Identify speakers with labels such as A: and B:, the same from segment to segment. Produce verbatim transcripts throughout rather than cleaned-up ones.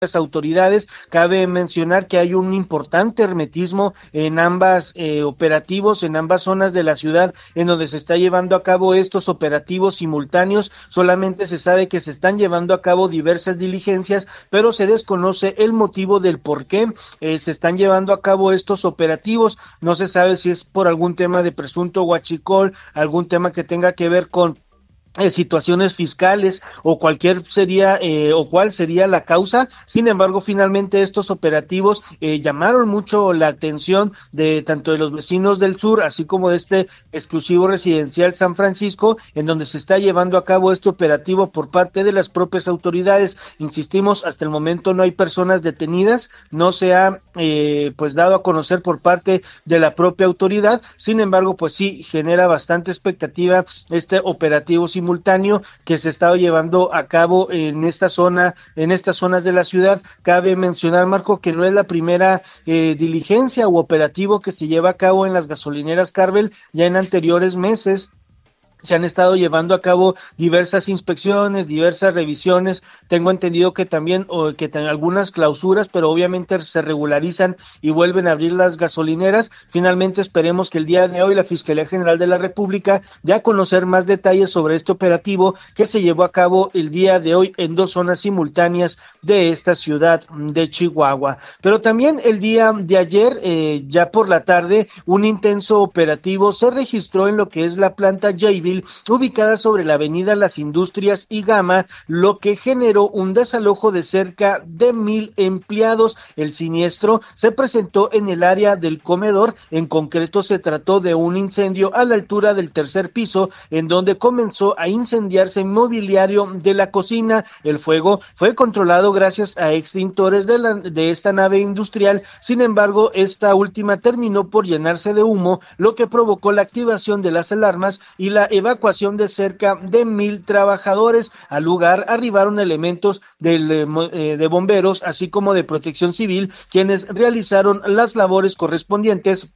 A: autoridades. Cabe mencionar que hay un importante hermetismo en ambas eh, operativos, en ambas zonas de la ciudad en donde se está llevando a cabo estos operativos simultáneos. Solamente se sabe que se están llevando a cabo diversas diligencias, pero se desconoce el motivo del por qué eh, se están llevando a cabo estos operativos. No se sabe si es por algún tema de presunto huachicol, algún tema que tenga que ver con Eh, situaciones fiscales o cualquier sería eh, o cuál sería la causa. Sin embargo, finalmente estos operativos eh, llamaron mucho la atención de tanto de los vecinos del sur, así como de este exclusivo residencial San Francisco, en donde se está llevando a cabo este operativo por parte de las propias autoridades. Insistimos, hasta el momento no hay personas detenidas, no se ha eh, pues dado a conocer por parte de la propia autoridad. Sin embargo, pues sí genera bastante expectativa este operativo simultáneo que se está llevando a cabo en esta zona, en estas zonas de la ciudad. Cabe mencionar, Marco, que no es la primera eh, diligencia u operativo que se lleva a cabo en las gasolineras Carvel. Ya en anteriores meses se han estado llevando a cabo diversas inspecciones, diversas revisiones. Tengo entendido que también o que tienen algunas clausuras, pero obviamente se regularizan y vuelven a abrir las gasolineras. Finalmente esperemos que el día de hoy la Fiscalía General de la República dé a conocer más detalles sobre este operativo que se llevó a cabo el día de hoy en dos zonas simultáneas de esta ciudad de Chihuahua. Pero también el día de ayer, eh, ya por la tarde, un intenso operativo se registró en lo que es la planta Jabil, ubicada sobre la avenida Las Industrias y Gama, lo que generó un desalojo de cerca de mil empleados. El siniestro se presentó en el área del comedor. En concreto se trató de un incendio a la altura del tercer piso, en donde comenzó a incendiarse mobiliario de la cocina. El fuego fue controlado gracias a extintores de, la, de esta nave industrial. Sin embargo, esta última terminó por llenarse de humo, lo que provocó la activación de las alarmas y la evacuación de cerca de mil trabajadores. Al lugar arribaron elementos del, eh, de bomberos, así como de protección civil, quienes realizaron las labores correspondientes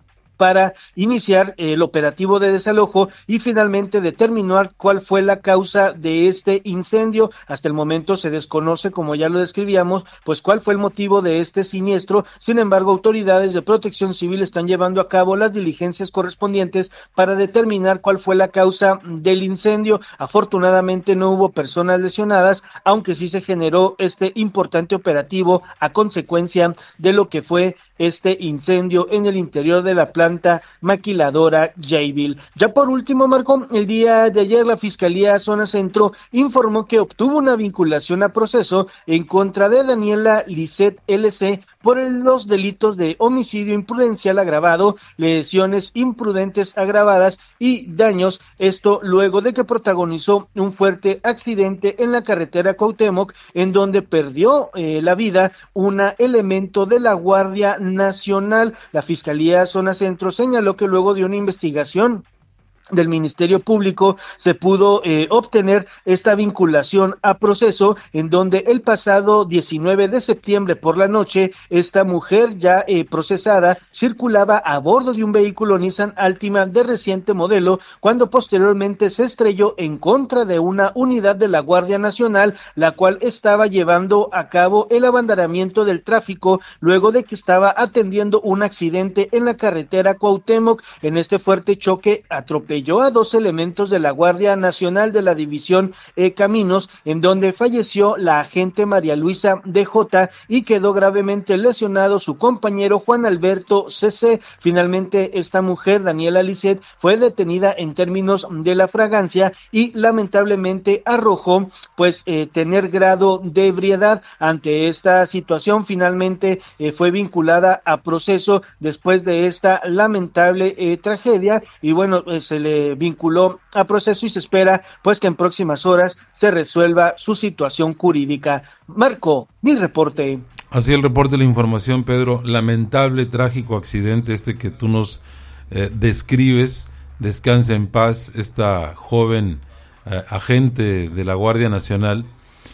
A: para iniciar el operativo de desalojo y finalmente determinar cuál fue la causa de este incendio. Hasta el momento se desconoce, como ya lo describíamos, pues cuál fue el motivo de este siniestro. Sin embargo, autoridades de protección civil están llevando a cabo las diligencias correspondientes para determinar cuál fue la causa del incendio. Afortunadamente no hubo personas lesionadas, aunque sí se generó este importante operativo a consecuencia de lo que fue este incendio en el interior de la planta maquiladora Jabil. Ya por último, Marco, el día de ayer la Fiscalía Zona Centro informó que obtuvo una vinculación a proceso en contra de Daniela Lisset L C por el, los delitos de homicidio imprudencial agravado, lesiones imprudentes agravadas y daños, esto luego de que protagonizó un fuerte accidente en la carretera Cuauhtémoc, en donde perdió eh, la vida un elemento de la Guardia Nacional. La Fiscalía Zona Centro señaló que luego de una investigación del Ministerio Público se pudo eh, obtener esta vinculación a proceso, en donde el pasado diecinueve de septiembre por la noche esta mujer ya eh, procesada circulaba a bordo de un vehículo Nissan Altima de reciente modelo, cuando posteriormente se estrelló en contra de una unidad de la Guardia Nacional, la cual estaba llevando a cabo el abanderamiento del tráfico luego de que estaba atendiendo un accidente en la carretera Cuauhtémoc. En este fuerte choque atropelló a dos elementos de la Guardia Nacional de la División eh, Caminos, en donde falleció la agente María Luisa D J y quedó gravemente lesionado su compañero Juan Alberto C C. Finalmente, esta mujer, Daniela Lisset, fue detenida en términos de la fragancia y lamentablemente arrojó pues eh, tener grado de ebriedad. Ante esta situación, finalmente eh, fue vinculada a proceso después de esta lamentable eh, tragedia y bueno, eh, se le vinculó a proceso y se espera pues que en próximas horas se resuelva su situación jurídica. Marco, mi reporte.
B: Así el reporte de la información, Pedro. Lamentable, trágico accidente este que tú nos eh, describes. Descansa en paz esta joven eh, agente de la Guardia Nacional.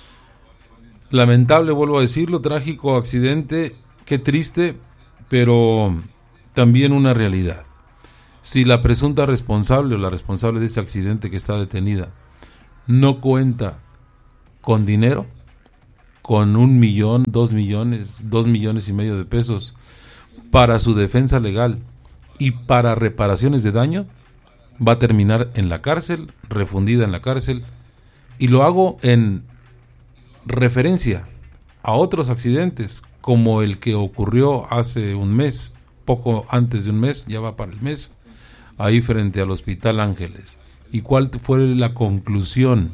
B: Lamentable, vuelvo a decirlo, trágico accidente, qué triste, pero también una realidad. Si la presunta responsable o la responsable de ese accidente que está detenida no cuenta con dinero, con un millón, dos millones, dos millones y medio de pesos para su defensa legal y para reparaciones de daño, va a terminar en la cárcel, refundida en la cárcel. Y lo hago en referencia a otros accidentes, como el que ocurrió hace un mes, poco antes de un mes, ya va para el mes, ahí frente al Hospital Ángeles. ¿Y cuál fue la conclusión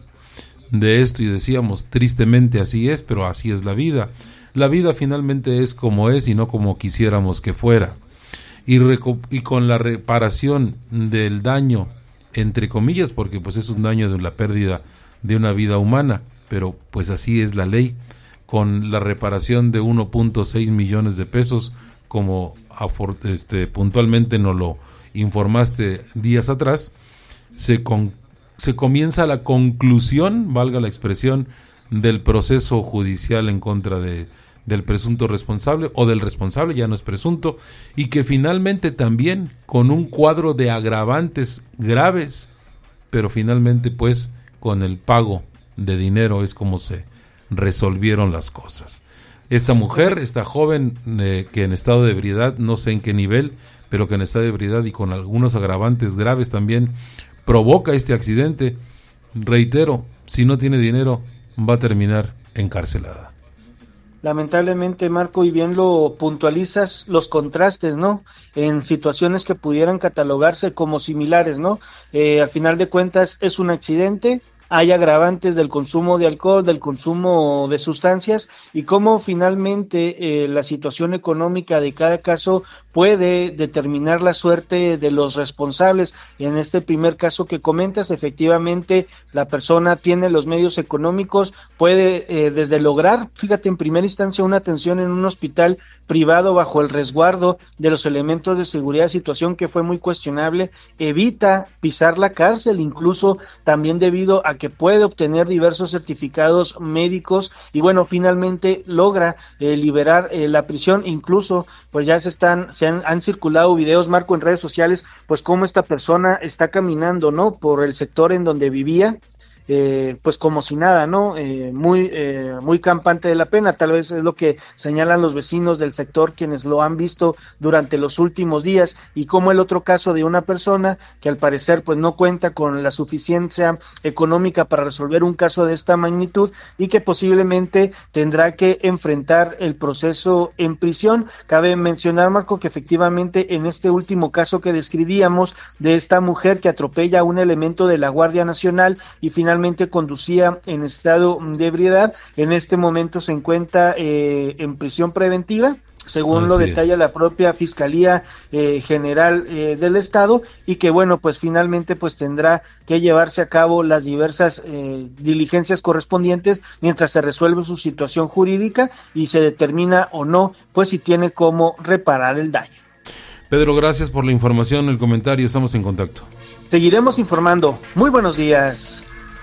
B: de esto? Y decíamos, tristemente así es, pero así es la vida. La vida finalmente es como es y no como quisiéramos que fuera. Y, reco- y con la reparación del daño, entre comillas, porque pues es un daño de la pérdida de una vida humana, pero pues así es la ley, con la reparación de uno punto seis millones de pesos, como afor- este, puntualmente nos lo informaste días atrás, se, con- se comienza la conclusión, valga la expresión, del proceso judicial en contra de del presunto responsable o del responsable, ya no es presunto, y que finalmente también con un cuadro de agravantes graves, pero finalmente pues con el pago de dinero es como se resolvieron las cosas. Esta mujer, esta joven eh, que en estado de ebriedad, no sé en qué nivel, pero que en estado de ebriedad y con algunos agravantes graves también provoca este accidente, reitero, si no tiene dinero va a terminar encarcelada.
A: Lamentablemente, Marco, y bien lo puntualizas, los contrastes, ¿no? En situaciones que pudieran catalogarse como similares, ¿no? Eh, al final de cuentas es un accidente, hay agravantes del consumo de alcohol, del consumo de sustancias, y cómo finalmente eh, la situación económica de cada caso puede determinar la suerte de los responsables. En este primer caso que comentas, efectivamente la persona tiene los medios económicos, puede eh, desde lograr, fíjate, en primera instancia una atención en un hospital privado bajo el resguardo de los elementos de seguridad, situación que fue muy cuestionable, evita pisar la cárcel, incluso también debido a que puede obtener diversos certificados médicos, y bueno, finalmente logra eh, liberar eh, la prisión. Incluso pues ya se están, se han, han circulado videos, Marco, en redes sociales, pues cómo esta persona está caminando, ¿no?, por el sector en donde vivía, Eh, pues como si nada, ¿no? Eh, muy eh, muy campante de la pena, tal vez es lo que señalan los vecinos del sector, quienes lo han visto durante los últimos días. Y como el otro caso de una persona que al parecer pues no cuenta con la suficiencia económica para resolver un caso de esta magnitud y que posiblemente tendrá que enfrentar el proceso en prisión. Cabe mencionar, Marco, que efectivamente en este último caso que describíamos de esta mujer que atropella a un elemento de la Guardia Nacional y finalmente conducía en estado de ebriedad, en este momento se encuentra eh, en prisión preventiva, según Así lo detalla es. la propia Fiscalía eh, General eh, del Estado, y que bueno, pues finalmente pues tendrá que llevarse a cabo las diversas eh, diligencias correspondientes mientras se resuelve su situación jurídica y se determina o no, pues si tiene cómo reparar el daño.
B: Pedro, gracias por la información, el comentario, estamos en contacto.
A: Seguiremos informando. Muy buenos días.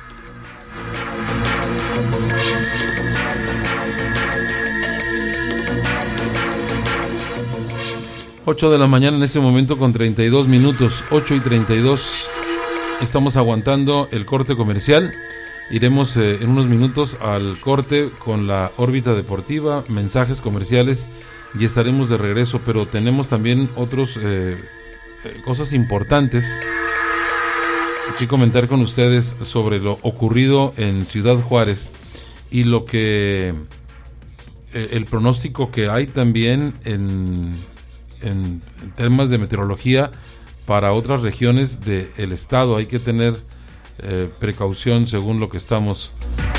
B: ocho de la mañana en este momento con treinta y dos minutos, ocho y treinta y dos. Estamos aguantando el corte comercial. Iremos eh, en unos minutos al corte con la órbita deportiva, mensajes comerciales y estaremos de regreso, pero tenemos también otros eh, eh, cosas importantes que comentar con ustedes sobre lo ocurrido en Ciudad Juárez y lo que eh, el pronóstico que hay también en En, en temas de meteorología para otras regiones del estado. Hay que tener eh, precaución según lo que estamos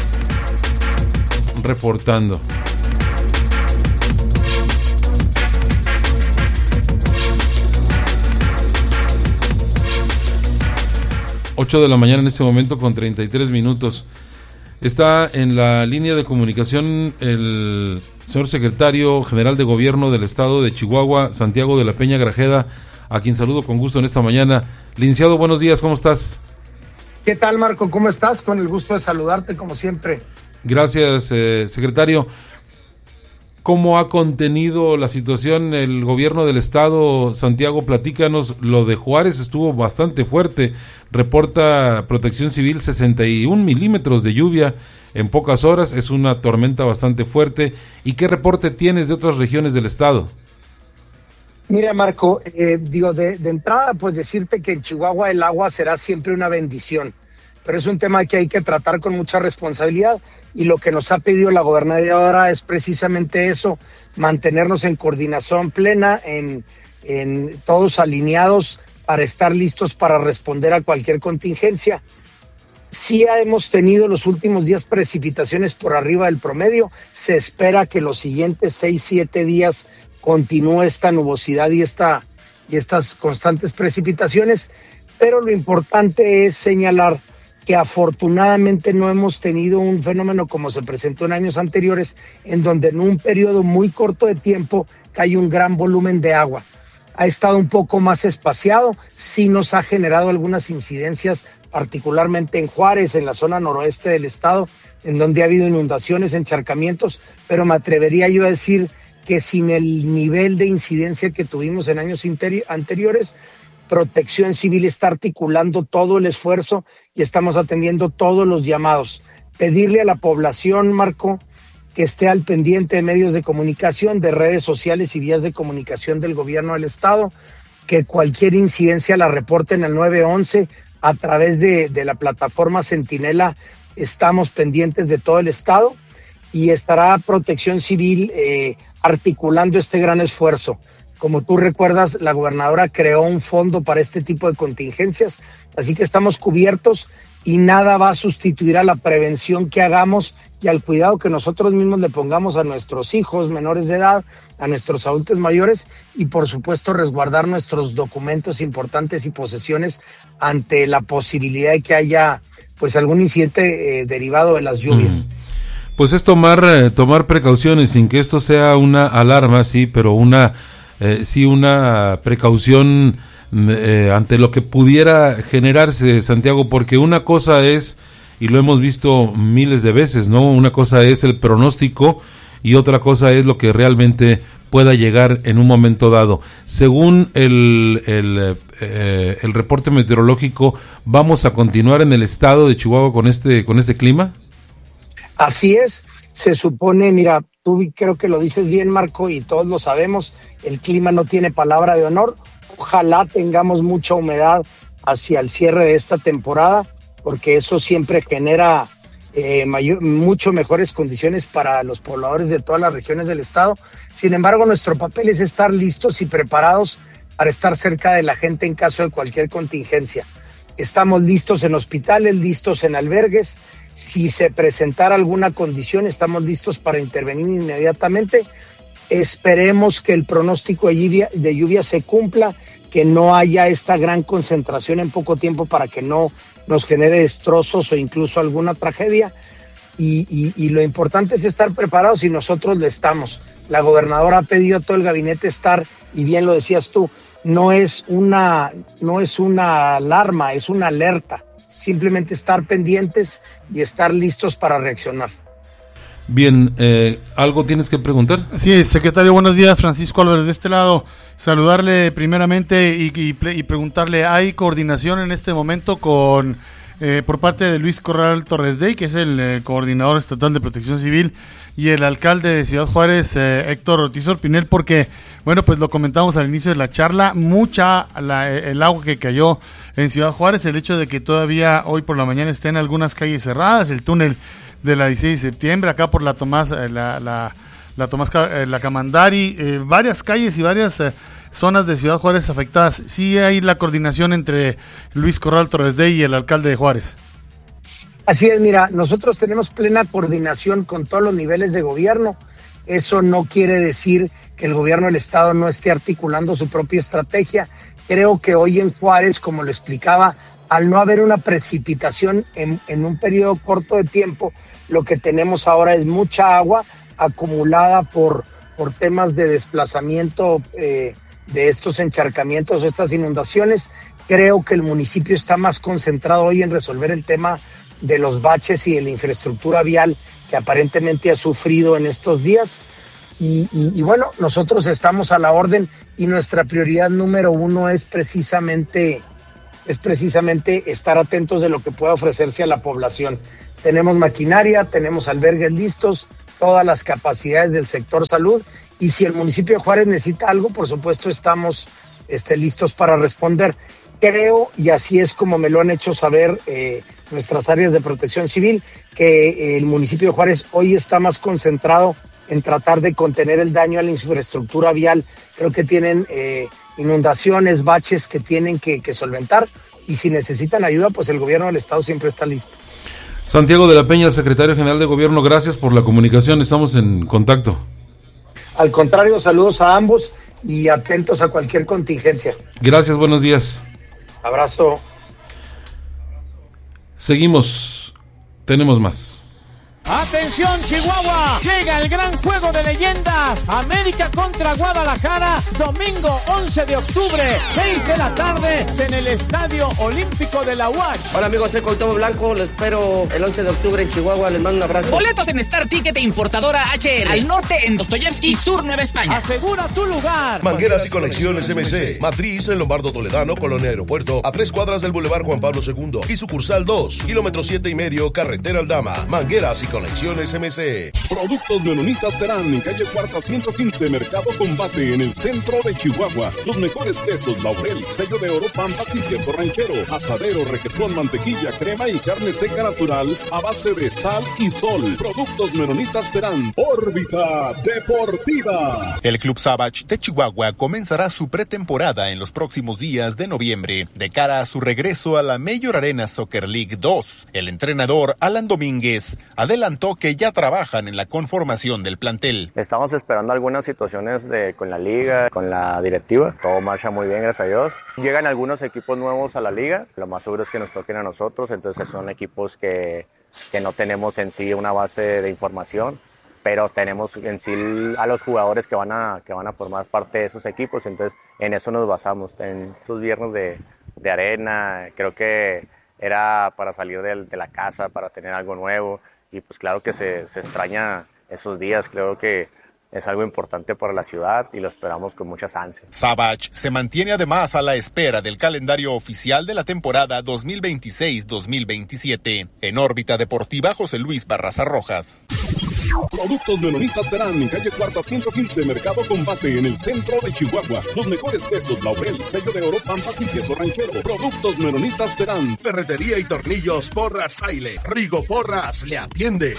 B: reportando. ocho de la mañana en este momento con treinta y tres minutos. Está en la línea de comunicación el señor secretario general de Gobierno del Estado de Chihuahua, Santiago de la Peña Grajeda, a quien saludo con gusto en esta mañana. Licenciado, buenos días, ¿cómo estás?
C: ¿Qué tal, Marco? ¿Cómo estás? Con el gusto de saludarte, como siempre.
B: Gracias, eh, secretario. ¿Cómo ha contenido la situación el gobierno del estado? Santiago, platícanos. Lo de Juárez estuvo bastante fuerte. Reporta Protección Civil sesenta y un milímetros de lluvia en pocas horas. Es una tormenta bastante fuerte. ¿Y qué reporte tienes de otras regiones del estado?
C: Mira, Marco, eh, digo, de, de entrada, pues decirte que en Chihuahua el agua será siempre una bendición, pero es un tema que hay que tratar con mucha responsabilidad, y lo que nos ha pedido la gobernadora es precisamente eso, mantenernos en coordinación plena, en, en todos alineados para estar listos para responder a cualquier contingencia. Sí hemos tenido los últimos días precipitaciones por arriba del promedio, se espera que los siguientes seis, siete días continúe esta nubosidad y, esta, y estas constantes precipitaciones, pero lo importante es señalar que afortunadamente no hemos tenido un fenómeno como se presentó en años anteriores, en donde en un periodo muy corto de tiempo cae un gran volumen de agua. Ha estado un poco más espaciado, sí nos ha generado algunas incidencias, particularmente en Juárez, en la zona noroeste del estado, en donde ha habido inundaciones, encharcamientos, pero me atrevería yo a decir que sin el nivel de incidencia que tuvimos en años interi- anteriores, Protección Civil está articulando todo el esfuerzo y estamos atendiendo todos los llamados. Pedirle a la población, Marco, que esté al pendiente de medios de comunicación, de redes sociales y vías de comunicación del gobierno del estado, que cualquier incidencia la reporten al nueve once a través de, de la plataforma Centinela. Estamos pendientes de todo el estado y estará Protección Civil eh, articulando este gran esfuerzo. Como tú recuerdas, la gobernadora creó un fondo para este tipo de contingencias, así que estamos cubiertos y nada va a sustituir a la prevención que hagamos y al cuidado que nosotros mismos le pongamos a nuestros hijos menores de edad, a nuestros adultos mayores y por supuesto resguardar nuestros documentos importantes y posesiones ante la posibilidad de que haya pues algún incidente eh, derivado de las lluvias. Mm.
B: Pues es tomar, eh, tomar precauciones sin que esto sea una alarma, sí, pero una... Eh, sí, una precaución eh, ante lo que pudiera generarse, Santiago, porque una cosa es, y lo hemos visto miles de veces, ¿no? Una cosa es el pronóstico y otra cosa es lo que realmente pueda llegar en un momento dado. Según el, el, eh, el reporte meteorológico, ¿vamos a continuar en el estado de Chihuahua con este, con este clima?
C: Así es, se supone, mira, tú creo que lo dices bien, Marco, y todos lo sabemos, el clima no tiene palabra de honor. Ojalá tengamos mucha humedad hacia el cierre de esta temporada, porque eso siempre genera eh, mayor, mucho mejores condiciones para los pobladores de todas las regiones del estado. Sin embargo, nuestro papel es estar listos y preparados para estar cerca de la gente en caso de cualquier contingencia. Estamos listos en hospitales, listos en albergues. Si se presentara alguna condición, estamos listos para intervenir inmediatamente. Esperemos que el pronóstico de lluvia, de lluvia se cumpla, que no haya esta gran concentración en poco tiempo para que no nos genere destrozos o incluso alguna tragedia. Y, y, y lo importante es estar preparados y nosotros le estamos. La gobernadora ha pedido a todo el gabinete estar, y bien lo decías tú, no es una, no es una alarma, es una alerta. Simplemente estar pendientes y estar listos para reaccionar.
B: Bien, eh, ¿algo tienes que preguntar?
D: Sí, secretario, buenos días, Francisco Álvarez de este lado. Saludarle primeramente y, y, y preguntarle, ¿hay coordinación en este momento con eh, por parte de Luis Corral Torres Dey, que es el eh, coordinador estatal de Protección Civil, y el alcalde de Ciudad Juárez, eh, Héctor Ortiz Orpinel? Porque, bueno, pues lo comentamos al inicio de la charla, mucha la, el agua que cayó en Ciudad Juárez, el hecho de que todavía hoy por la mañana estén algunas calles cerradas, el túnel de la dieciséis de septiembre, acá por la Tomás, eh, la, la, la Tomás, eh, la Camandari, eh, varias calles y varias eh, zonas de Ciudad Juárez afectadas. ¿Sí hay la coordinación entre Luis Corral Torres Dey y el alcalde de Juárez?
C: Así es, mira, nosotros tenemos plena coordinación con todos los niveles de gobierno. Eso no quiere decir que el gobierno del estado no esté articulando su propia estrategia. Creo que hoy en Juárez, como lo explicaba, al no haber una precipitación en, en un periodo corto de tiempo, lo que tenemos ahora es mucha agua acumulada por, por temas de desplazamiento eh, de estos encharcamientos o estas inundaciones. Creo que el municipio está más concentrado hoy en resolver el tema de los baches y de la infraestructura vial que aparentemente ha sufrido en estos días. y, y, y bueno, nosotros estamos a la orden y nuestra prioridad número uno es precisamente, es precisamente estar atentos de lo que pueda ofrecerse a la población. Tenemos maquinaria, tenemos albergues listos, todas las capacidades del sector salud, y si el municipio de Juárez necesita algo, por supuesto estamos este, listos para responder. Creo, y así es como me lo han hecho saber eh, nuestras áreas de protección civil, que eh, el municipio de Juárez hoy está más concentrado en tratar de contener el daño a la infraestructura vial. Creo que tienen eh, inundaciones, baches que tienen que, que solventar, y si necesitan ayuda, pues el gobierno del estado siempre está listo.
B: Santiago de la Peña, secretario general de Gobierno, gracias por la comunicación, estamos en contacto.
C: Al contrario, saludos a ambos y atentos a cualquier contingencia.
B: Gracias, buenos días.
C: Abrazo.
B: Seguimos, tenemos más.
E: ¡Atención, Chihuahua! Llega el gran juego de leyendas. América contra Guadalajara, domingo once de octubre, seis de la tarde, en el Estadio Olímpico de la U A C.
F: Hola amigos, soy Cuauhtémoc Blanco, los espero el once de octubre en Chihuahua, les mando un abrazo.
G: Boletos en Star Ticket e Importadora H R, al norte en Dostoyevsky y sur Nueva España.
E: Asegura tu lugar.
H: Mangueras y Conexiones M C, matriz en Lombardo Toledano, Colonia Aeropuerto, a tres cuadras del Boulevard Juan Pablo segundo y sucursal dos, kilómetro siete y medio, carretera Aldama. Mangueras y Conexiones M C.
I: Productos Menonitas Terán, en calle Cuarta ciento quince, Mercado Combate, en el centro de Chihuahua. Los mejores quesos, Laurel, sello de oro, Pampas y queso ranchero, asadero, requesón, mantequilla, crema y carne seca natural a base de sal y sol. Productos Menonitas Terán. Órbita Deportiva.
J: El Club Savage de Chihuahua comenzará su pretemporada en los próximos días de noviembre, de cara a su regreso a la Mayor Arena Soccer League dos. El entrenador Alan Domínguez adelantó que ya trabajan en la conformación del plantel.
K: Estamos esperando algunas situaciones de, con la liga, con la directiva. Todo marcha muy bien, gracias a Dios. Llegan algunos equipos nuevos a la liga. Lo más seguro es que nos toquen a nosotros. Entonces son equipos que, que no tenemos en sí una base de información, pero tenemos en sí a los jugadores que van a, que van a formar parte de esos equipos. Entonces en eso nos basamos. En esos viernes de, de arena, creo que era para salir de, de la casa, para tener algo nuevo. Y pues claro que se, se extraña esos días, creo que es algo importante para la ciudad y lo esperamos con muchas ansias.
J: Savage se mantiene además a la espera del calendario oficial de la temporada dos mil veintiséis dos mil veintisiete. En órbita deportiva, José Luis Barraza Rojas.
I: Productos Menonitas Terán, en calle Cuarta ciento quince, Mercado Combate, en el centro de Chihuahua. Los mejores quesos, Laurel, sello de oro, Pampas y queso ranchero. Productos Menonitas Terán.
H: Ferretería y tornillos Porras Saile. Rigo Porras le atiende.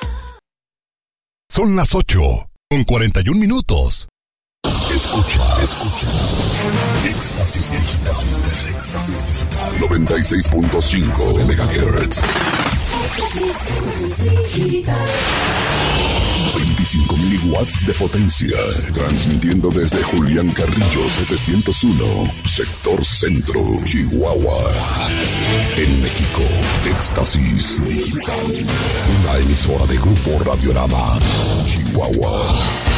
L: Son las ocho con cuarenta y un minutos. Escucha, escucha. Éxtasis digital. Éxtasis digital. noventa y seis punto cinco megahertz. veinticinco mil watts de potencia, transmitiendo desde Julián Carrillo setecientos uno, sector centro, Chihuahua. En México, Éxtasis Digital, una emisora de Grupo Radiorama, Chihuahua.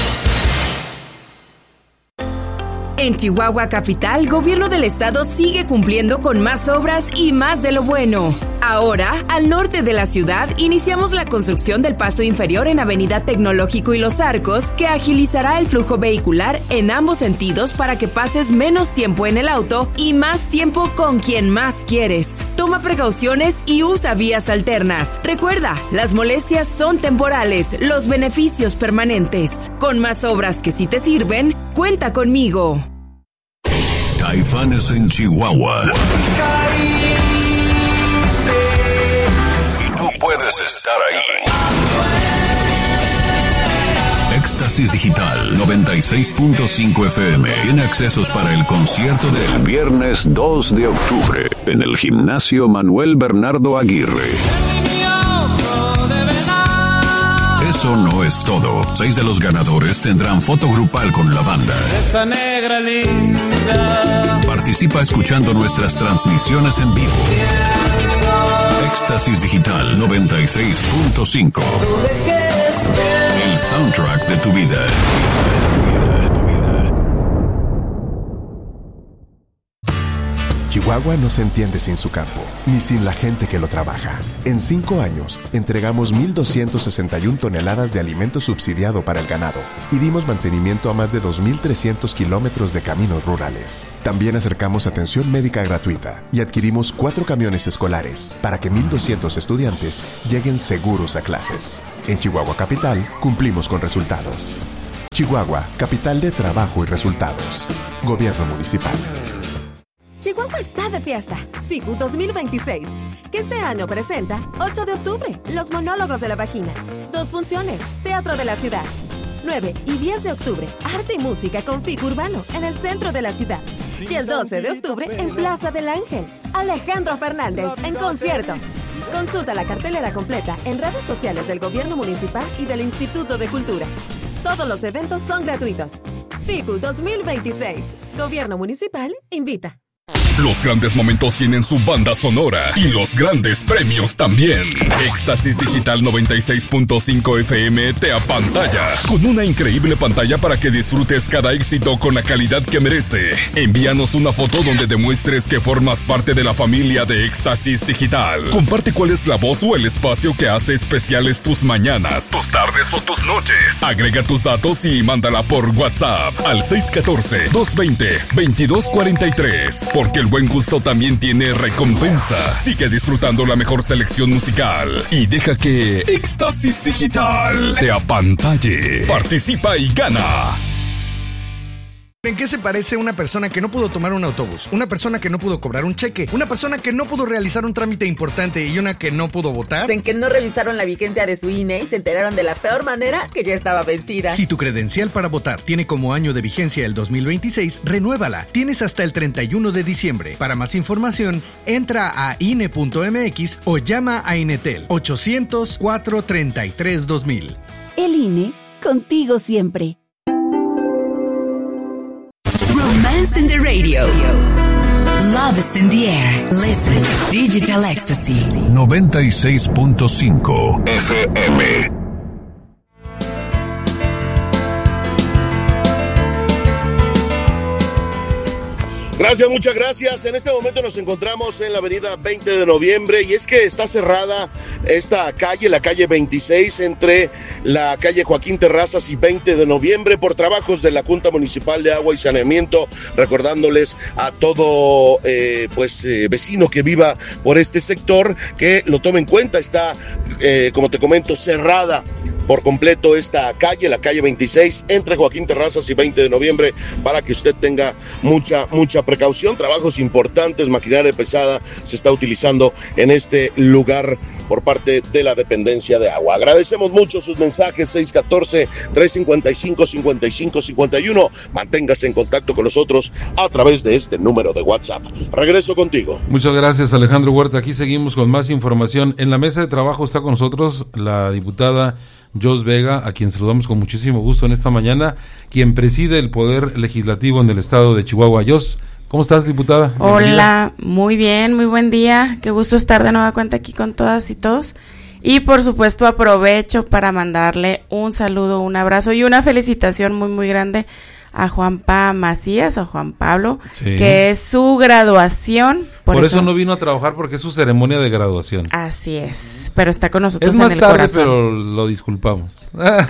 M: En Chihuahua Capital, Gobierno del Estado sigue cumpliendo con más obras y más de lo bueno. Ahora, al norte de la ciudad, iniciamos la construcción del paso inferior en Avenida Tecnológico y Los Arcos, que agilizará el flujo vehicular en ambos sentidos para que pases menos tiempo en el auto y más tiempo con quien más quieres. Toma precauciones y usa vías alternas. Recuerda, las molestias son temporales, los beneficios permanentes. Con más obras que sí te sirven, cuenta conmigo.
L: Caifanes en Chihuahua. Y tú puedes estar ahí. Éxtasis Digital noventa y seis punto cinco F M tiene accesos para el concierto del viernes dos de octubre en el Gimnasio Manuel Bernardo Aguirre. Eso no es todo. Seis de los ganadores tendrán foto grupal con la banda.
E: Esa negra linda.
L: Participa escuchando nuestras transmisiones en vivo. Éxtasis Digital noventa y seis punto cinco. El soundtrack de tu vida.
N: Chihuahua no se entiende sin su campo, ni sin la gente que lo trabaja. En cinco años, entregamos mil doscientas sesenta y una toneladas de alimento subsidiado para el ganado y dimos mantenimiento a más de dos mil trescientos kilómetros de caminos rurales. También acercamos atención médica gratuita y adquirimos cuatro camiones escolares para que mil doscientos estudiantes lleguen seguros a clases. En Chihuahua Capital, cumplimos con resultados. Chihuahua, capital de trabajo y resultados. Gobierno municipal.
M: Chihuahua está de fiesta. FICU dos mil veintiséis, que este año presenta ocho de octubre, Los Monólogos de la Vagina. Dos funciones, Teatro de la Ciudad. nueve y diez de octubre, Arte y Música con FICU Urbano en el centro de la ciudad. Y el doce de octubre, en Plaza del Ángel, Alejandro Fernández en concierto. Consulta la cartelera completa en redes sociales del Gobierno Municipal y del Instituto de Cultura. Todos los eventos son gratuitos. FICU dos mil veintiséis, Gobierno Municipal invita.
O: Los grandes momentos tienen su banda sonora y los grandes premios también. Éxtasis Digital noventa y seis punto cinco F M te apantalla con una increíble pantalla para que disfrutes cada éxito con la calidad que merece. Envíanos una foto donde demuestres que formas parte de la familia de Éxtasis Digital. Comparte cuál es la voz o el espacio que hace especiales tus mañanas, tus tardes o tus noches. Agrega tus datos y mándala por WhatsApp al seis uno cuatro, dos dos cero, dos dos cuatro tres. Porque el buen gusto también tiene recompensa. Sigue disfrutando la mejor selección musical y deja que Éxtasis Digital te apantalle. Participa y gana.
P: ¿En qué se parece una persona que no pudo tomar un autobús? Una persona que no pudo cobrar un cheque, una persona que no pudo realizar un trámite importante y una que no pudo votar.
Q: En que no revisaron la vigencia de su I N E y se enteraron de la peor manera que ya estaba vencida.
P: Si tu credencial para votar tiene como año de vigencia el dos mil veintiséis, renuévala. Tienes hasta el treinta y uno de diciembre. Para más información, entra a I N E punto M X o llama a Inetel ochocientos, cuatro treinta y tres, dos mil.
R: El I N E, contigo siempre.
M: Romance in the radio. Love is in the air. Listen. Digital Ecstasy.
L: noventa y seis punto cinco F M.
H: Gracias, muchas gracias. En este momento nos encontramos en la avenida veinte de noviembre y es que está cerrada esta calle, la calle veintiséis, entre la calle Joaquín Terrazas y veinte de noviembre por trabajos de la Junta Municipal de Agua y Saneamiento, recordándoles a todo eh, pues eh, vecino que viva por este sector que lo tome en cuenta. Está, eh, como te comento, cerrada por completo esta calle, la calle veintiséis, entre Joaquín Terrazas y veinte de noviembre, para que usted tenga mucha, mucha precaución. Trabajos importantes, maquinaria pesada se está utilizando en este lugar por parte de la dependencia de agua. Agradecemos mucho sus mensajes, seis uno cuatro, tres cinco cinco, cinco cinco cinco uno. Manténgase en contacto con nosotros a través de este número de WhatsApp. Regreso contigo.
B: Muchas gracias, Alejandro Huerta. Aquí seguimos con más información. En la mesa de trabajo está con nosotros la diputada Jos Vega, a quien saludamos con muchísimo gusto en esta mañana, quien preside el Poder Legislativo en el estado de Chihuahua. Jos, ¿cómo estás, diputada?
S: Hola, muy bien, muy buen día. Qué gusto estar de nueva cuenta aquí con todas y todos. Y por supuesto aprovecho para mandarle un saludo, un abrazo y una felicitación muy, muy grande a Juanpa Macías, a Juan Pablo, sí, que es su graduación.
B: Por, por eso, eso no vino a trabajar, porque es su ceremonia de graduación.
S: Así es, pero está con nosotros
B: es más
S: en el
B: tarde,
S: corazón.
B: Pero lo disculpamos.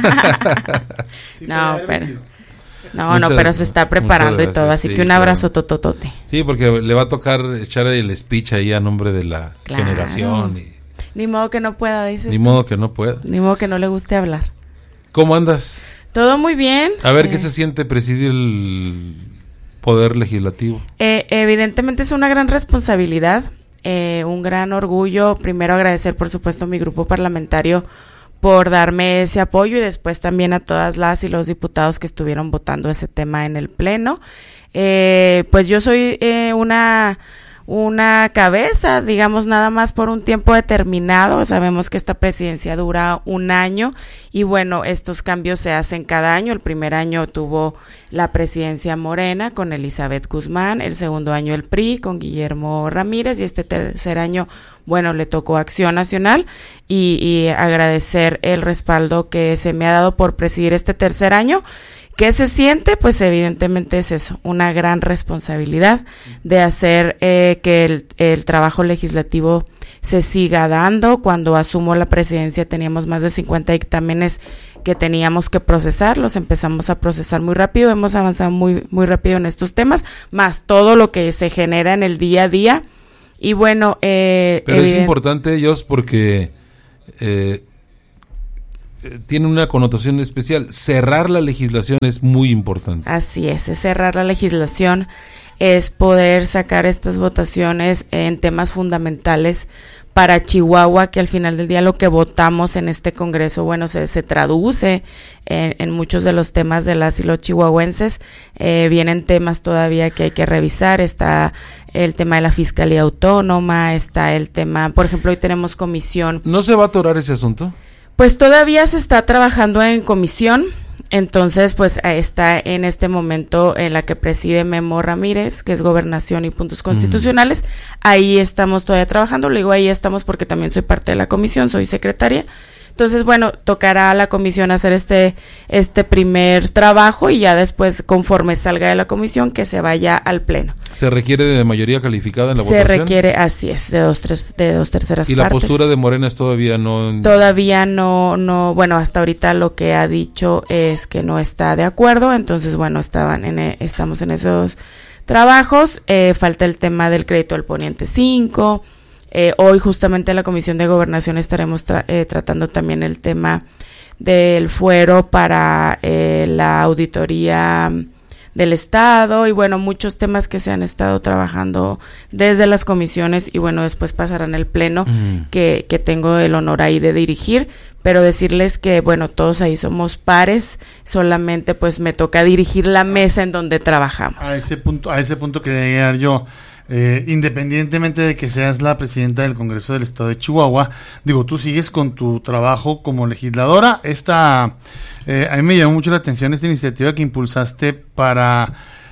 S: no, pero... No, muchas, no, pero se está preparando gracias, y todo, así sí, que un abrazo claro. tototote.
B: Sí, porque le va a tocar echar el speech ahí a nombre de la claro. generación. Y...
S: Ni modo que no pueda, dices
B: Ni
S: tú.
B: modo que no pueda.
S: Ni modo que no le guste hablar.
B: ¿Cómo andas?
S: Todo muy bien.
B: A ver,
S: eh,
B: ¿qué se siente presidir el Poder Legislativo?
S: Eh, evidentemente es una gran responsabilidad, eh, un gran orgullo. Primero agradecer, por supuesto, a mi grupo parlamentario por darme ese apoyo y después también a todas las y los diputados que estuvieron votando ese tema en el Pleno. Eh, pues yo soy eh, una... una cabeza, digamos, nada más por un tiempo determinado. Sabemos que esta presidencia dura un año y bueno, estos cambios se hacen cada año. El primer año tuvo la presidencia Morena con Elizabeth Guzmán, el segundo año el P R I con Guillermo Ramírez y este tercer año, bueno, le tocó Acción Nacional y, y agradecer el respaldo que se me ha dado por presidir este tercer año, ¿Qué se siente? Pues evidentemente es eso, una gran responsabilidad de hacer eh, que el, el trabajo legislativo se siga dando. Cuando asumo la presidencia teníamos más de cincuenta dictámenes que teníamos que procesar, los empezamos a procesar muy rápido, hemos avanzado muy, muy rápido en estos temas, más todo lo que se genera en el día a día. Y bueno, eh,
B: pero es importante, Jos, porque eh, tiene una connotación especial. Cerrar la legislación es muy importante.
S: Así es, es cerrar la legislación, es poder sacar estas votaciones en temas fundamentales para Chihuahua, que al final del día lo que votamos en este Congreso, bueno, se, se traduce en, en muchos de los temas de las y los chihuahuenses. Eh, vienen temas todavía que hay que revisar, está el tema de la Fiscalía Autónoma, está el tema, por ejemplo, hoy tenemos comisión.
B: ¿No se va a atorar ese asunto?
S: Pues todavía se está trabajando en comisión. Entonces, pues está en este momento en la que preside Memo Ramírez, que es Gobernación y Puntos Constitucionales. Mm. Ahí estamos todavía trabajando, le digo ahí estamos porque también soy parte de la comisión, soy secretaria. Entonces, bueno, tocará a la comisión hacer este este primer trabajo y ya después, conforme salga de la comisión, que se vaya al pleno.
B: ¿Se requiere de mayoría calificada en la
S: se
B: votación?
S: Se requiere, así es, de dos, tres, de dos terceras partes.
B: ¿Y la postura de Morena es todavía no?
S: Todavía no, no, bueno, hasta ahorita lo que ha dicho es que no está de acuerdo, entonces, bueno, estaban en, estamos en esos trabajos. Eh, falta el tema del crédito al Poniente cinco. Eh, hoy justamente en la Comisión de Gobernación estaremos tra- eh, tratando también el tema del fuero para eh, la auditoría del Estado y bueno, muchos temas que se han estado trabajando desde las comisiones y bueno, después pasarán el pleno mm. que, que tengo el honor ahí de dirigir, pero decirles que bueno, todos ahí somos pares, solamente pues me toca dirigir la mesa en donde trabajamos.
D: A ese punto, a ese punto quería llegar yo. Eh, independientemente de que seas la presidenta del Congreso del Estado de Chihuahua, digo, tú sigues con tu trabajo como legisladora. Esta, eh, a mí me llamó mucho la atención esta iniciativa que impulsaste para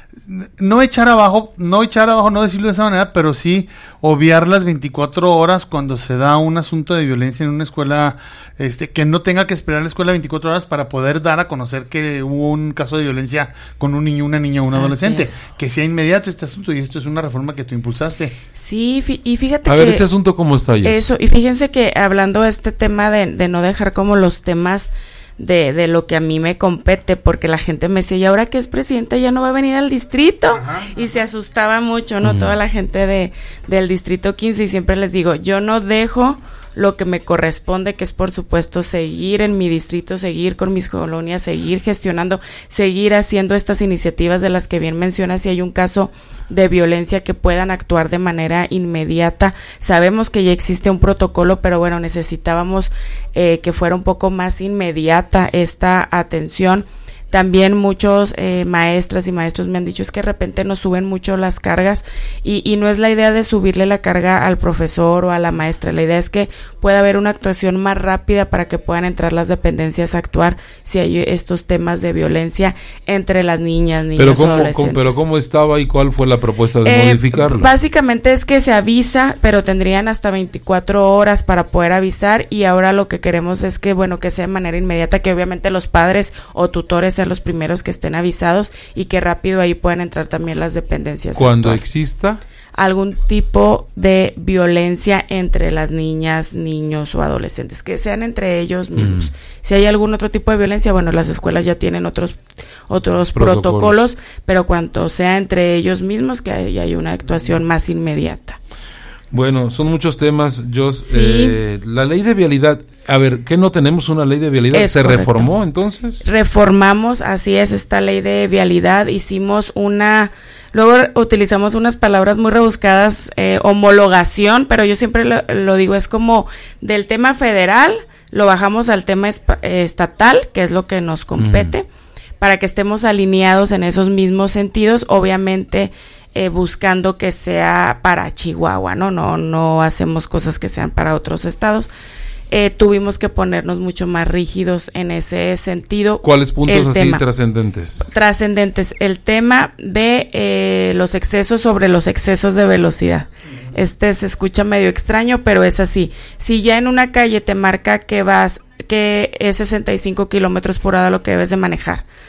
D: no echar abajo, no echar abajo, no decirlo de esa manera, pero sí obviar las veinticuatro horas cuando se da un asunto de violencia en una escuela, este, que no tenga que esperar la escuela veinticuatro horas para poder dar a conocer que hubo un caso de violencia con un niño, una niña o un adolescente, que sea inmediato este asunto, y esto es una reforma que tú impulsaste.
S: Sí, y fíjate
B: a
S: que...
B: A ver, ese asunto cómo está ya.
S: Eso, y fíjense que hablando de este tema de, de no dejar como los temas de, de lo que a mí me compete, porque la gente me decía, y ahora que es presidenta ya no va a venir al distrito, ajá, y se asustaba mucho, ¿no? Uh-huh. Toda la gente de del distrito quince, y siempre les digo, yo no dejo lo que me corresponde, que es por supuesto seguir en mi distrito, seguir con mis colonias, seguir gestionando, seguir haciendo estas iniciativas de las que bien mencionas. Si hay un caso de violencia, que puedan actuar de manera inmediata. Sabemos que ya existe un protocolo, pero bueno, necesitábamos eh, que fuera un poco más inmediata esta atención. También muchos eh, maestras y maestros me han dicho es que de repente nos suben mucho las cargas y, y no es la idea de subirle la carga al profesor o a la maestra, la idea es que pueda haber una actuación más rápida para que puedan entrar las dependencias a actuar si hay estos temas de violencia entre las niñas, niños
B: pero cómo,
S: o adolescentes.
B: Cómo, pero ¿cómo estaba y cuál fue la propuesta de
S: eh,
B: modificarlo?
S: Básicamente es que se avisa, pero tendrían hasta veinticuatro horas para poder avisar y ahora lo que queremos es que, bueno, que sea de manera inmediata, que obviamente los padres o tutores los primeros que estén avisados y que rápido ahí puedan entrar también las dependencias.
B: Cuando actuales. Exista
S: algún tipo de violencia entre las niñas, niños o adolescentes, que sean entre ellos mismos. Mm. Si hay algún otro tipo de violencia, bueno, las escuelas ya tienen otros otros protocolos, protocolos pero cuanto sea entre ellos mismos, que hay, hay una actuación más inmediata.
B: Bueno, son muchos temas, Jos.
S: Sí.
B: Eh, la ley de vialidad, a ver, ¿qué no tenemos una ley de vialidad?
S: Es
B: ¿Se
S: correcto.
B: reformó entonces?
S: Reformamos, así es, esta ley de vialidad. Hicimos una, luego utilizamos unas palabras muy rebuscadas, eh, homologación, pero yo siempre lo, lo digo, es como del tema federal, lo bajamos al tema esp- eh, estatal, que es lo que nos compete, mm. para que estemos alineados en esos mismos sentidos, obviamente. Eh, buscando que sea para Chihuahua, ¿no? No, no hacemos cosas que sean para otros estados. Eh, tuvimos que ponernos mucho más rígidos en ese sentido.
B: ¿Cuáles puntos así trascendentes?
S: Trascendentes. El tema de eh, los excesos sobre los excesos de velocidad. Este se escucha medio extraño, pero es así. Si ya en una calle te marca que vas, que es sesenta y cinco kilómetros por hora lo que debes de manejar.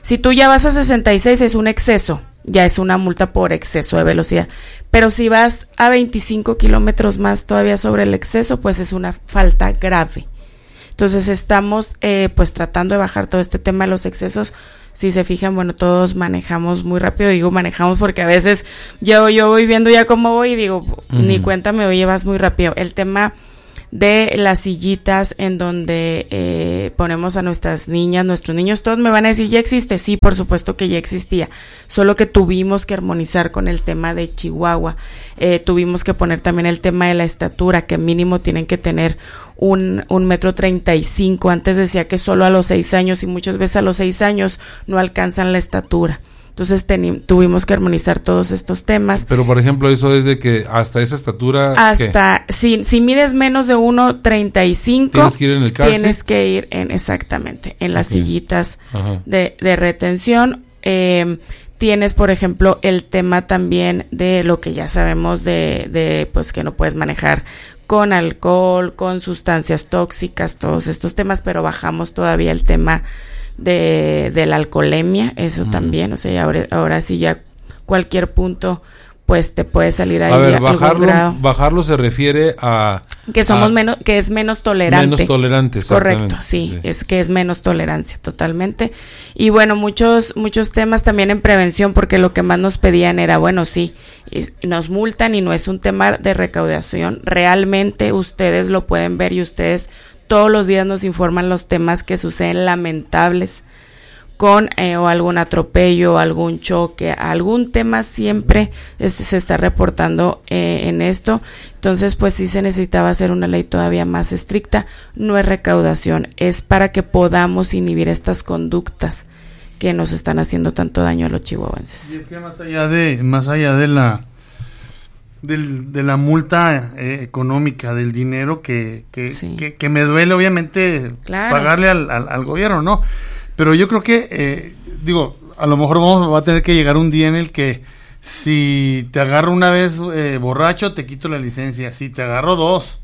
S: Si tú ya vas a sesenta y seis es un exceso, ya es una multa por exceso de velocidad. Pero si vas a veinticinco kilómetros más todavía sobre el exceso, pues es una falta grave. Entonces estamos eh, pues tratando de bajar todo este tema de los excesos. Si se fijan, bueno, todos manejamos muy rápido, digo manejamos porque a veces yo, yo voy viendo ya cómo voy y digo, uh-huh. ni cuenta me oye, vas muy rápido. El tema de las sillitas en donde eh, ponemos a nuestras niñas, nuestros niños, todos me van a decir, ¿ya existe? Sí, por supuesto que ya existía, solo que tuvimos que armonizar con el tema de Chihuahua, eh, tuvimos que poner también el tema de la estatura, que mínimo tienen que tener un, un metro treinta y cinco, antes decía que solo a los seis años y muchas veces a los seis años no alcanzan la estatura. Entonces teni- tuvimos que armonizar todos estos temas.
B: Pero, por ejemplo, eso es de que hasta esa estatura...
S: Hasta, si, si mides menos de uno treinta y cinco...
B: Tienes que ir en el car seat.
S: Tienes que ir en, exactamente, en las okay. sillitas
B: Ajá.
S: de, de retención. Eh, tienes, por ejemplo, el tema también de lo que ya sabemos de, de, pues, que no puedes manejar con alcohol, con sustancias tóxicas, todos estos temas, pero bajamos todavía el tema de, de la alcoholemia, eso mm. también, o sea, ahora, ahora sí ya cualquier punto pues te puede salir ahí.
B: A ver,
S: algún
B: bajarlo,
S: grado.
B: bajarlo se refiere a
S: que somos
B: a,
S: menos, que es menos tolerante.
B: Menos tolerante,
S: correcto, sí, sí, es que es menos tolerancia totalmente. Y bueno, muchos muchos temas también en prevención, porque lo que más nos pedían era, bueno, sí, nos multan y no es un tema de recaudación, realmente ustedes lo pueden ver y ustedes todos los días nos informan los temas que suceden lamentables con eh, o algún atropello, algún choque, algún tema siempre este, se está reportando eh, en esto. Entonces, pues sí se necesitaba hacer una ley todavía más estricta. No es recaudación, es para que podamos inhibir estas conductas que nos están haciendo tanto daño a los chihuahuenses.
D: Y es que más allá de, más allá de la del, de la multa eh, económica, del dinero que que, sí. que que me duele obviamente claro. pagarle al, al, al gobierno, ¿no? Pero yo creo que, eh, digo, a lo mejor vamos, va a tener que llegar un día en el que si te agarro una vez eh, borracho, te quito la licencia. Si te agarro dos,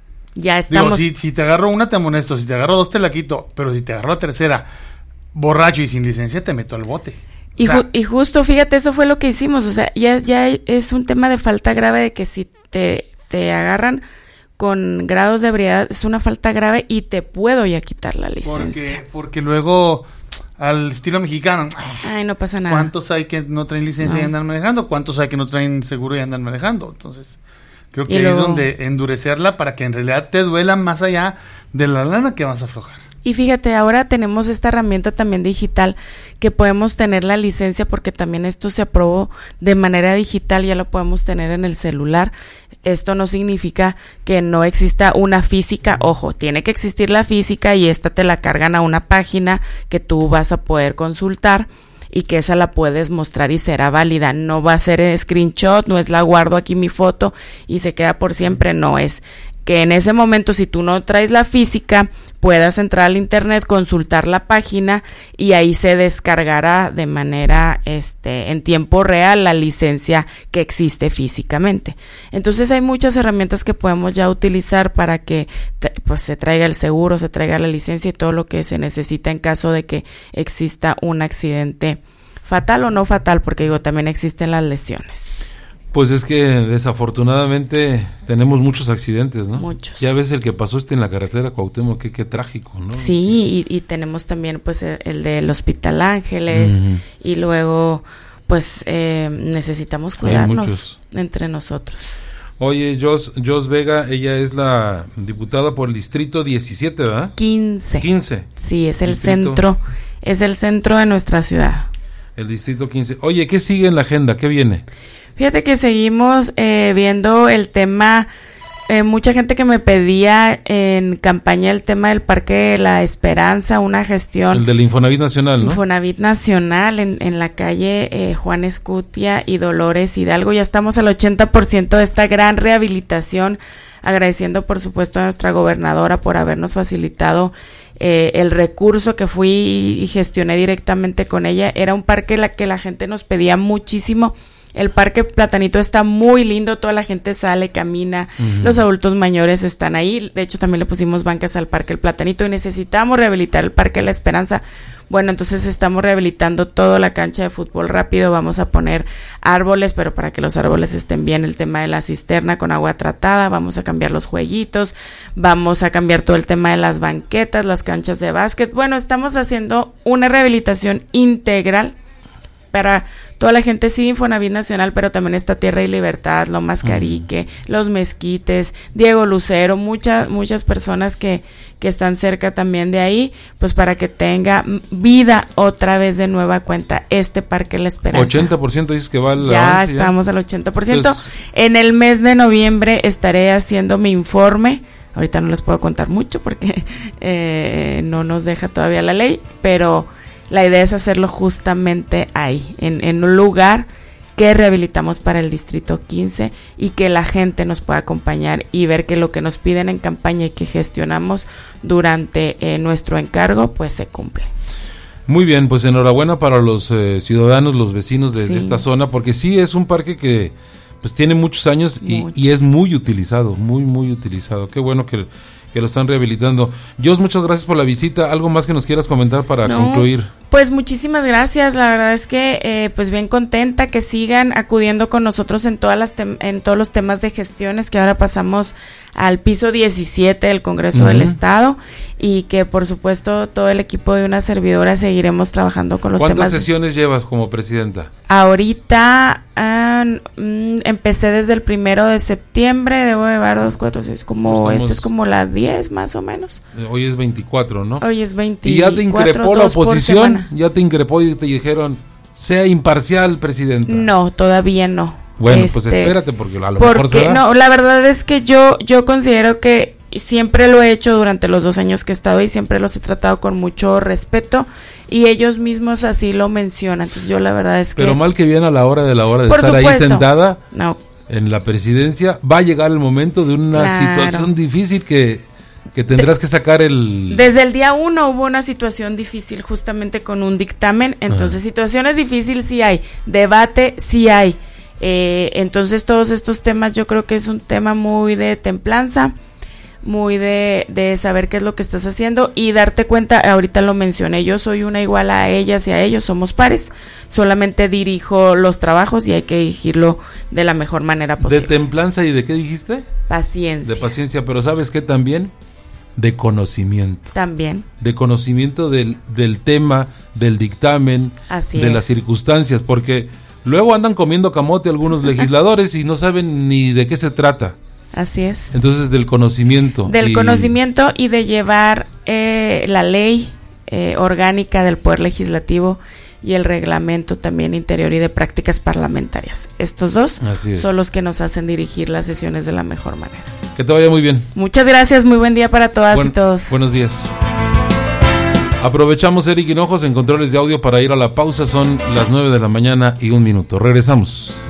S: ya estamos.
D: Digo, si, si te agarro una, te amonesto. Si te agarro dos, te la quito. Pero si te agarro la tercera, borracho y sin licencia, te meto al bote.
S: Y, o sea, ju- y justo, fíjate, eso fue lo que hicimos. O sea, ya, ya es un tema de falta grave de que si te, te agarran con grados de ebriedad, es una falta grave y te puedo ya quitar la licencia.
D: Porque, porque luego, al estilo mexicano,
S: ay, no pasa nada.
D: ¿Cuántos hay que no traen licencia no. y andan manejando? ¿Cuántos hay que no traen seguro y andan manejando? Entonces, creo que ahí luego es donde endurecerla para que en realidad te duela más allá de la lana que vas a aflojar.
S: Y fíjate, ahora tenemos esta herramienta también digital que podemos tener la licencia, porque también esto se aprobó de manera digital, ya lo podemos tener en el celular. Esto no significa que no exista una física, ojo, tiene que existir la física y esta te la cargan a una página que tú vas a poder consultar y que esa la puedes mostrar y será válida. No va a ser screenshot, no es la guardo aquí mi foto y se queda por siempre, no es que en ese momento, si tú no traes la física, puedas entrar al internet, consultar la página y ahí se descargará de manera este en tiempo real la licencia que existe físicamente. Entonces hay muchas herramientas que podemos ya utilizar para que pues se traiga el seguro, se traiga la licencia y todo lo que se necesita en caso de que exista un accidente fatal o no fatal, porque digo, también existen las lesiones.
B: Pues es que desafortunadamente tenemos muchos accidentes, ¿no?
S: Muchos.
B: Ya ves el que pasó este en la carretera Cuauhtémoc, qué, qué trágico, ¿no?
S: Sí, y, y tenemos también pues el, el del Hospital Ángeles, uh-huh. y luego pues eh, necesitamos cuidarnos entre nosotros.
B: Oye, Jos, Jos Vega, ella es la diputada por el distrito diecisiete, ¿verdad?
S: quince.
B: quince.
S: Sí, es el
B: distrito.
S: centro, es el centro de nuestra ciudad.
B: El distrito quince. Oye, ¿qué sigue en la agenda? ¿Qué viene?
S: Fíjate que seguimos eh, viendo el tema, eh, mucha gente que me pedía en campaña el tema del Parque de la Esperanza, una gestión.
B: El del Infonavit Nacional, ¿no?
S: Infonavit Nacional en, en la calle eh, Juan Escutia y Dolores Hidalgo. Ya estamos al ochenta por ciento de esta gran rehabilitación, agradeciendo por supuesto a nuestra gobernadora por habernos facilitado eh, el recurso que fui y, y gestioné directamente con ella. Era un parque la que la gente nos pedía muchísimo El Parque Platanito está muy lindo, toda la gente sale, camina, uh-huh. Los adultos mayores están ahí. De hecho, también le pusimos bancas al Parque El Platanito y necesitamos rehabilitar el Parque La Esperanza. Bueno, entonces estamos rehabilitando toda la cancha de fútbol rápido, vamos a poner árboles, pero para que los árboles estén bien, el tema de la cisterna con agua tratada, vamos a cambiar los jueguitos, vamos a cambiar todo el tema de las banquetas, las canchas de básquet. Bueno, estamos haciendo una rehabilitación integral para toda la gente, sí, Infonavit Nacional, pero también está Tierra y Libertad, Lomas Carique, uh-huh. Los Mezquites, Diego Lucero, muchas muchas personas que, que están cerca también de ahí, pues para que tenga vida otra vez de nueva cuenta este Parque La Esperanza.
B: ochenta por ciento dices que va al
S: Ya
B: avance,
S: estamos
B: ya.
S: al ochenta por ciento.
B: Entonces,
S: en el mes de noviembre estaré haciendo mi informe. Ahorita no les puedo contar mucho porque eh, no nos deja todavía la ley, pero la idea es hacerlo justamente ahí, en, en un lugar que rehabilitamos para el Distrito quince y que la gente nos pueda acompañar y ver que lo que nos piden en campaña y que gestionamos durante eh, nuestro encargo, pues se cumple.
B: Muy bien, pues enhorabuena para los eh, ciudadanos, los vecinos de,
S: Sí.
B: de esta zona, porque sí es un parque que pues tiene muchos años y, y es muy utilizado, muy, muy utilizado. Qué bueno que... que lo están rehabilitando. Jos, muchas gracias por la visita. ¿Algo más que nos quieras comentar para
S: No,
B: concluir?
S: Pues muchísimas gracias. La verdad es que eh, pues bien contenta que sigan acudiendo con nosotros en todas las tem- en todos los temas de gestiones, que ahora pasamos al piso diecisiete del Congreso uh-huh. del Estado, y que por supuesto todo el equipo de una servidora seguiremos trabajando con los temas.
B: ¿Cuántas sesiones de... llevas como presidenta?
S: Ahorita ah, mm, empecé desde el primero de septiembre, debo llevar dos, cuatro, seis, como
B: Estamos...
S: este es como la diez más o menos.
B: Hoy es veinticuatro, ¿no?
S: Hoy es veinticuatro.
B: Y ya te increpó la oposición, ya te increpó y te dijeron, sea imparcial, presidenta.
S: No, todavía no.
B: Bueno,
S: este,
B: pues espérate, porque a lo
S: porque,
B: mejor será.
S: No, la verdad es que yo, yo considero que siempre lo he hecho durante los dos años que he estado ahí, siempre los he tratado con mucho respeto y ellos mismos así lo mencionan. Entonces yo la verdad es que...
B: Pero mal que bien a la hora de la hora de
S: Por
B: estar
S: supuesto.
B: ahí sentada
S: no.
B: en la presidencia, va a llegar el momento de una
S: Claro.
B: situación difícil que... que tendrás que sacar el...
S: Desde el día uno hubo una situación difícil justamente con un dictamen, entonces Ajá. situaciones difíciles sí hay, debate sí hay, eh, entonces todos estos temas yo creo que es un tema muy de templanza, muy de, de saber qué es lo que estás haciendo y darte cuenta, ahorita lo mencioné, yo soy una igual a ellas y a ellos, somos pares, solamente dirijo los trabajos y hay que dirigirlo de la mejor manera posible.
B: ¿De templanza y de qué dijiste?
S: Paciencia.
B: De paciencia, pero ¿sabes qué también? De conocimiento.
S: También.
B: De conocimiento del, del tema, del dictamen,
S: Así
B: de
S: es.
B: las circunstancias, porque luego andan comiendo camote algunos legisladores y no saben ni de qué se trata.
S: Así es.
B: Entonces, del conocimiento.
S: Del
B: y...
S: conocimiento y de llevar eh, la ley eh, orgánica del Poder Legislativo y el reglamento también interior y de prácticas parlamentarias. Estos dos son los que nos hacen dirigir las sesiones de la mejor manera.
B: Que te vaya muy bien.
S: Muchas gracias, muy buen día para todas
B: Buen,
S: y todos.
B: Buenos días. Aprovechamos Eric Hinojos en controles de audio para ir a la pausa. Son las nueve de la mañana y un minuto. Regresamos.